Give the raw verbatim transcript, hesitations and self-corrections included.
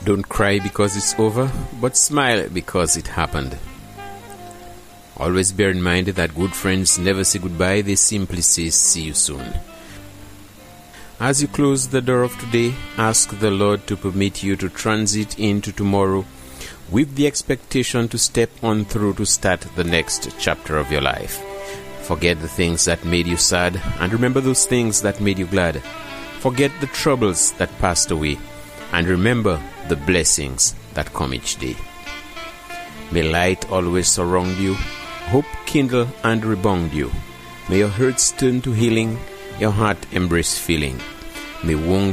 Don't cry because it's over, but smile because it happened. Always bear in mind that good friends never say goodbye, they simply say see you soon. As you close the door of today, ask the Lord to permit you to transit into tomorrow with the expectation to step on through to start the next chapter of your life. Forget the things that made you sad and remember those things that made you glad. Forget the troubles that passed away and remember the blessings that come each day. May light always surround you, hope kindle and rebound you. May your hurts turn to healing, your heart embrace feeling. May wounds